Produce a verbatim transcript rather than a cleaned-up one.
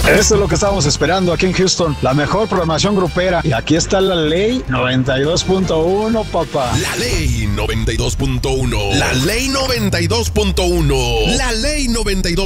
Eso es lo que estábamos esperando aquí en Houston. La mejor programación grupera. Y aquí está la ley noventa y dos punto uno, papá. La ley noventa y dos punto uno. La ley noventa y dos punto uno. La ley noventa y dos